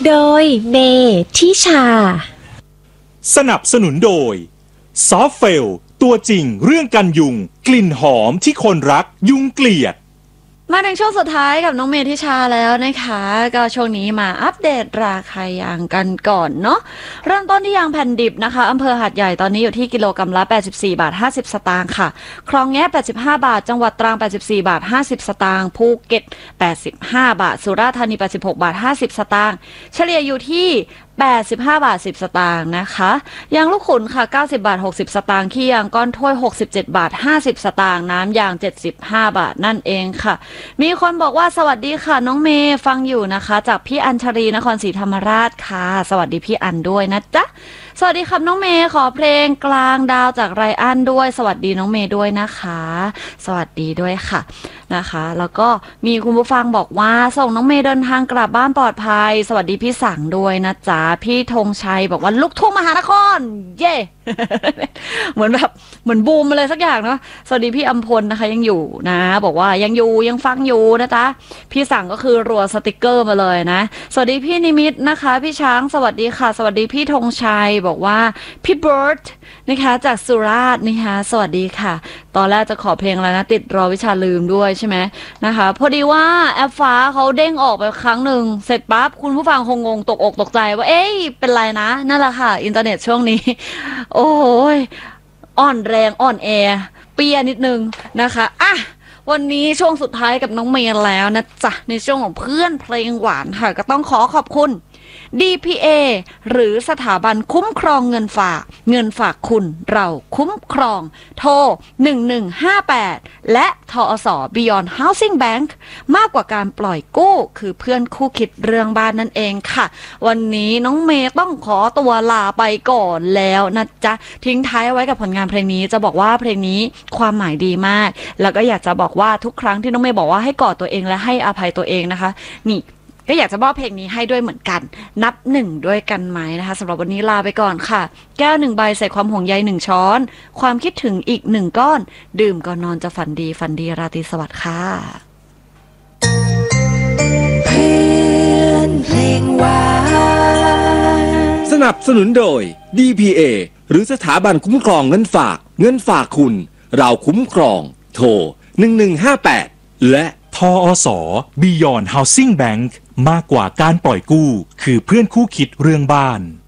โดยเมทิชาสนับสนุนโดยซอฟเฟลตัวจริงเรื่องกันยุงกลิ่นหอมที่คนรักยุงเกลียดมาถึงช่วงสุดท้ายกับน้องเมทิชาแล้วนะคะก็ช่วงนี้มาอัปเดตราคายางกันก่อนเนาะเริ่มต้นที่ยางแผ่นดิบนะคะอำเภอหาดใหญ่ตอนนี้อยู่ที่กิโลกรัมละ84.50 สตางค์ค่ะคลองแงะ85 บาทจังหวัดตรัง84.50 สตางค์ภูเก็ต85 บาทสุราษฎร์ธานี86.50 สตางค์เฉลี่ยอยู่ที่85.10 สตางค์นะคะยางลูกขุนค่ะ90.60 สตางค์ขี้ยางก้อนถ้วย67.50 สตางค์น้ำยาง75 บาทนั่นเองค่ะมีคนบอกว่าสวัสดีค่ะน้องเมย์ฟังอยู่นะคะจากพี่อัญชรีนครศรีธรรมราชค่ะสวัสดีพี่อัญด้วยนะจ๊ะสวัสดีครับน้องเมย์ขอเพลงกลางดาวจากไรอันด้วยสวัสดีน้องเมย์ด้วยนะคะสวัสดีด้วยค่ะนะคะแล้วก็มีคุณผู้ฟังบอกว่าส่งน้องเมย์เดินทางกลับบ้านปลอดภัยสวัสดีพี่สังด้วยนะจ๊ะพี่ธงชัยบอกว่าลูกทุ่งมหานครเย่ เหมือนบูมมาเลยสักอย่างเนาะสวัสดีพี่อัมพลนะคะยังอยู่นะบอกว่ายังอยู่ยังฟังอยู่นะจ๊ะพี่สั่งก็คือรัวสติกเกอร์มาเลยนะสวัสดีพี่นิมิตนะคะพี่ช้างสวัสดีค่ะสวัสดีพี่ธงชัยบอกว่าพี่เบิร์ตนะคะจากสุราษฎร์นะคะสวัสดีค่ะตอนแรกจะขอเพลงอะไรนะติดรอวิชาลืมด้วยใช่ไหมนะคะพอดีว่าแอปฟ้าเขาเด้งออกไปครั้งหนึ่งเสร็จปั๊บคุณผู้ฟังคงงงตกอกตกใจว่าเอ๊ะเป็นไรนะนั่นแหละค่ะอินเทอร์เน็ตช่วงนี้โอ้ยอ่อนแรงอ่อนแอเปียนิดนึงนะคะอ่ะวันนี้ช่วงสุดท้ายกับน้องเมย์แล้วนะจ๊ะในช่วงของเพื่อนเพลงหวานค่ะก็ต้องขอบคุณ DPA หรือสถาบันคุ้มครองเงินฝากคุณเราคุ้มครองโทร1158และทอส Beyond Housing Bank มากกว่าการปล่อยกู้คือเพื่อนคู่คิดเรื่องบ้านนั่นเองค่ะวันนี้น้องเมย์ต้องขอตัวลาไปก่อนแล้วนะจ๊ะทิ้งท้ายไว้กับผลงานเพลงนี้จะบอกว่าเพลงนี้ความหมายดีมากแล้วก็อยากจะบอกว่าทุกครั้งที่น้องเมย์บอกว่าให้กอดตัวเองและให้อภัยตัวเองนะคะนี่ก็อยากจะมอบเพลงนี้ให้ด้วยเหมือนกันนับหนึ่งด้วยกันไหมนะคะสำหรับวันนี้ลาไปก่อนค่ะแก้ว1 ใบใส่ความห่วงใย1 ช้อนความคิดถึงอีก1 ก้อนดื่มก่อนนอนจะฝันดีราตรีสวัสดิ์ค่ะเพื่อนเพลงหวานสนับสนุนโดย DPA หรือสถาบันคุ้มครองเงินฝากคุณเราคุ้มครองโทร1158และทอส Beyond Housing Bank มากกว่าการปล่อยกู้คือเพื่อนคู่คิดเรื่องบ้าน